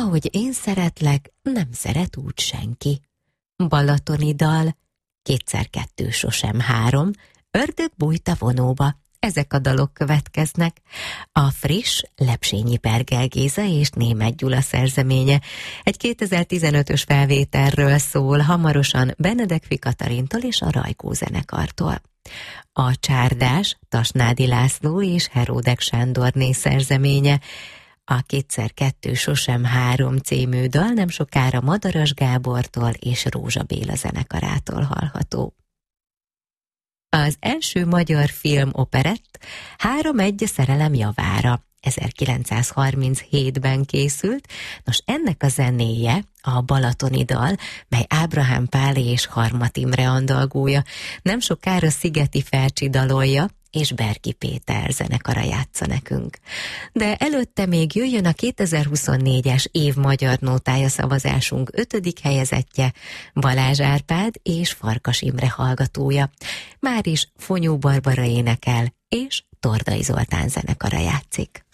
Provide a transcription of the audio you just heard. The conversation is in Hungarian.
ahogy én szeretlek, nem szeret úgy senki. Balatoni dal, 2x2 sosem 3, Ördög bújt a vonóba. Ezek a dalok következnek. A friss Lepsényi Pergel Géza és Németh Gyula szerzeménye. Egy 2015-ös felvételről szól, hamarosan Benedek Katalintól és a Rajkó zenekartól. A Csárdás Tasnádi László és Heródek Sándorné szerzeménye. A 2x2 sosem 3 című dal nem sokára Madaras Gábortól és Rózsa Béla zenekarától hallható. Az első magyar film operett 3-1 szerelem javára 1937-ben készült. Nos, ennek a zenéje a Balatoni dal, mely Ábrahám Pálé és Harmat Imre andalgója, nem sokára Szigeti Felcsi dalolja, és Berki Péter zenekara játsza nekünk. De előtte még jöjjön a 2024-es év magyar nótája szavazásunk 5. helyezettje, Balázs Árpád és Farkas Imre hallgatója. Máris Fonyó Barbara énekel, és Tordai Zoltán zenekara játszik.